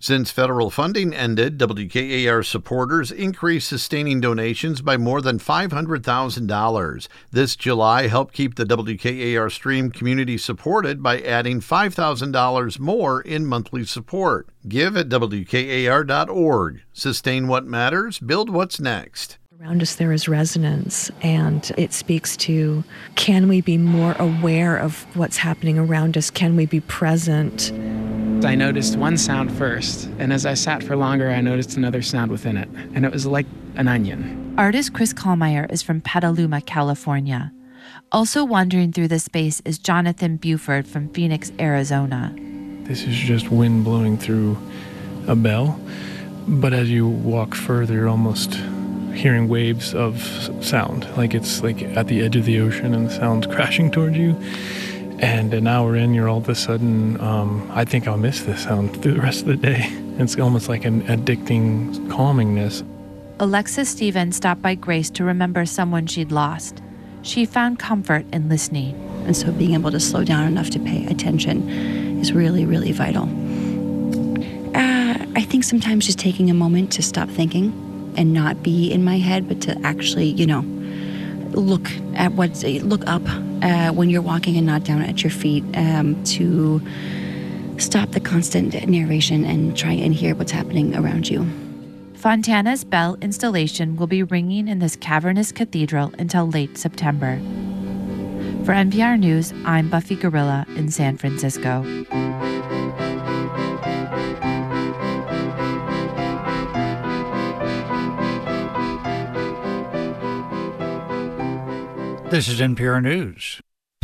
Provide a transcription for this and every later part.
Since federal funding ended, WKAR supporters increased sustaining donations by more than $500,000. This July helped keep the WKAR stream community supported by adding $5,000 more in monthly support. Give at WKAR.org. Sustain what matters, build what's next. Around us there is resonance, and it speaks to, can we be more aware of what's happening around us? Can we be present? I noticed one sound first, and as I sat for longer, I noticed another sound within it, and it was like an onion. Artist Chris Kallmeyer is from Petaluma, California. Also wandering through the space is Jonathan Buford from Phoenix, Arizona. This is just wind blowing through a bell, but as you walk further, you're almost hearing waves of sound, like it's like at the edge of the ocean and the sound's crashing towards you. And an hour in, you're all of a sudden, I think I'll miss this sound through the rest of the day. It's almost like an addicting calmingness. Alexis Stevens stopped by Grace to remember someone she'd lost. She found comfort in listening. And so being able to slow down enough to pay attention is really, really vital. I think sometimes just taking a moment to stop thinking and not be in my head, but to actually, look up when you're walking and not down at your feet, to stop the constant narration and try and hear what's happening around you. Fontana's bell installation will be ringing in this cavernous cathedral until late September. For NPR News, I'm Buffy Gorilla in San Francisco. This is NPR News.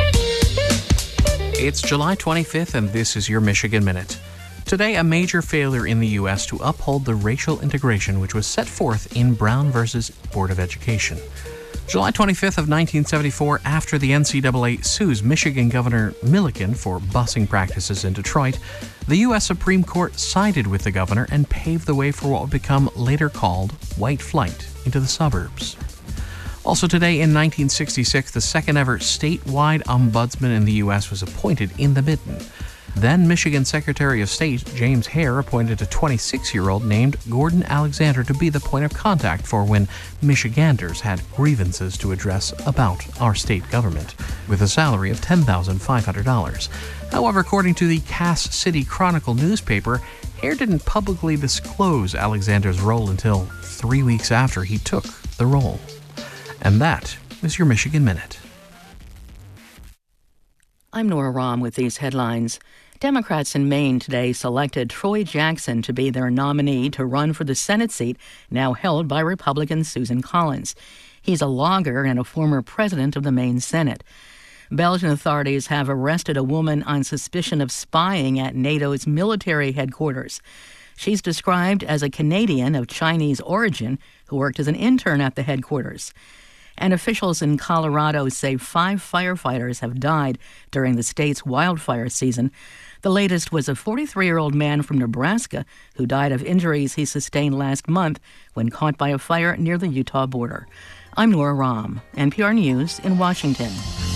It's July 25th, and this is your Michigan Minute. Today, a major failure in the U.S. to uphold the racial integration which was set forth in Brown versus Board of Education. July 25th of 1974, after the NCAA sues Michigan Governor Milliken for busing practices in Detroit, the U.S. Supreme Court sided with the governor and paved the way for what would become later called white flight into the suburbs. Also today, in 1966, the second ever statewide ombudsman in the U.S. was appointed in the Mitten. Then Michigan Secretary of State James Hare appointed a 26-year-old named Gordon Alexander to be the point of contact for when Michiganders had grievances to address about our state government, with a salary of $10,500. However, according to the Cass City Chronicle newspaper, Hare didn't publicly disclose Alexander's role until 3 weeks after he took the role. And that is your Michigan Minute. I'm Nora Rahm with these headlines. Democrats in Maine today selected Troy Jackson to be their nominee to run for the Senate seat now held by Republican Susan Collins. He's a logger and a former president of the Maine Senate. Belgian authorities have arrested a woman on suspicion of spying at NATO's military headquarters. She's described as a Canadian of Chinese origin who worked as an intern at the headquarters. And officials in Colorado say 5 firefighters have died during the state's wildfire season. The latest was a 43-year-old man from Nebraska who died of injuries he sustained last month when caught by a fire near the Utah border. I'm Nora Rahm, NPR News in Washington.